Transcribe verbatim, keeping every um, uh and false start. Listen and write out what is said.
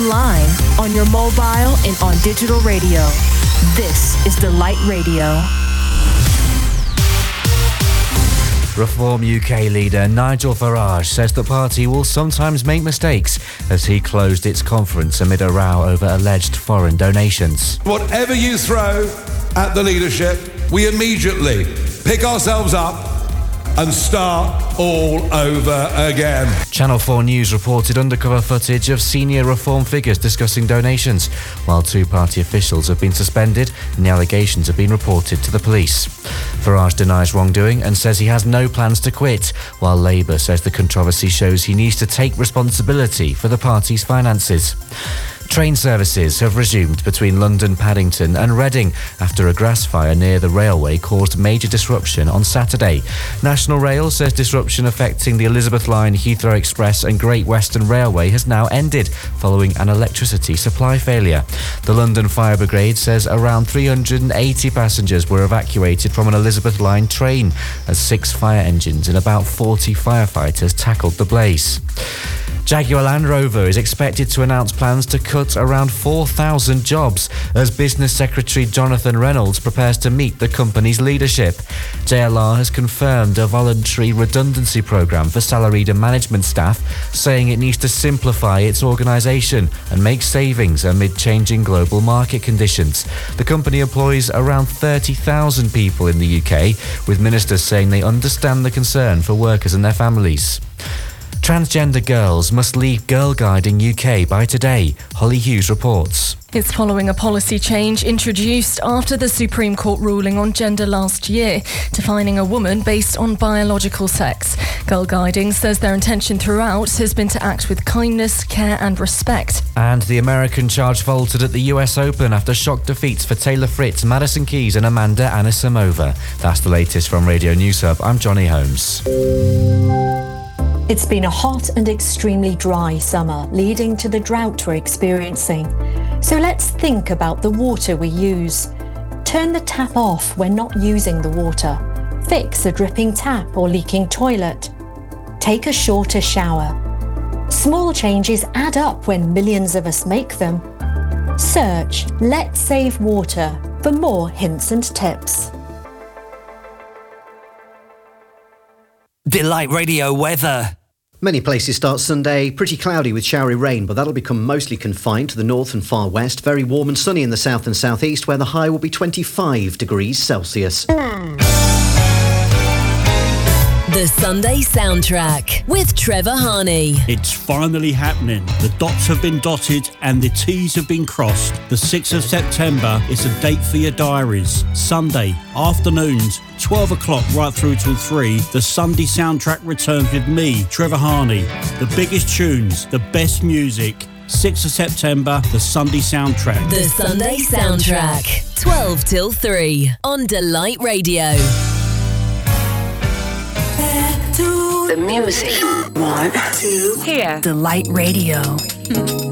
online, on your mobile, and on digital radio. This is Delight Radio. Reform U K leader Nigel Farage says the party will sometimes make mistakes as he closed its conference amid a row over alleged foreign donations. Whatever you throw at the leadership, we immediately pick ourselves up and start all over again. Channel four News reported undercover footage of senior Reform figures discussing donations, while two party officials have been suspended and the allegations have been reported to the police. Farage denies wrongdoing and says he has no plans to quit, while Labour says the controversy shows he needs to take responsibility for the party's finances. Train services have resumed between London, Paddington and Reading after a grass fire near the railway caused major disruption on Saturday. National Rail says disruption affecting the Elizabeth Line, Heathrow Express and Great Western Railway has now ended following an electricity supply failure. The London Fire Brigade says around three hundred eighty passengers were evacuated from an Elizabeth Line train as six fire engines and about forty firefighters tackled the blaze. Jaguar Land Rover is expected to announce plans to cut around four thousand jobs as Business Secretary Jonathan Reynolds prepares to meet the company's leadership. J L R has confirmed a voluntary redundancy programme for salaried and management staff, saying it needs to simplify its organisation and make savings amid changing global market conditions. The company employs around thirty thousand people in the U K, with ministers saying they understand the concern for workers and their families. Transgender girls must leave Girl Guiding U K by today, Holly Hughes reports. It's following a policy change introduced after the Supreme Court ruling on gender last year, defining a woman based on biological sex. Girl Guiding says their intention throughout has been to act with kindness, care and respect. And the American charge faltered at the U S Open after shock defeats for Taylor Fritz, Madison Keys and Amanda Anisimova. That's the latest from Radio News Hub. I'm Johnny Holmes. It's been a hot and extremely dry summer, leading to the drought we're experiencing. So let's think about the water we use. Turn the tap off when not using the water. Fix a dripping tap or leaking toilet. Take a shorter shower. Small changes add up when millions of us make them. Search Let's Save Water for more hints and tips. Delight Radio weather. Many places start Sunday pretty cloudy with showery rain, but that'll become mostly confined to the north and far west. Very warm and sunny in the south and southeast, where the high will be twenty-five degrees Celsius. The Sunday Soundtrack with Trevor Harney. It's finally happening. The dots have been dotted and the T's have been crossed. The sixth of September is a date for your diaries. Sunday, afternoons, twelve o'clock right through till three. The Sunday Soundtrack returns with me, Trevor Harney. The biggest tunes, the best music. sixth of September, the Sunday Soundtrack. The Sunday Soundtrack, twelve till three on Delight Radio. The music. Want to hear Delight Radio.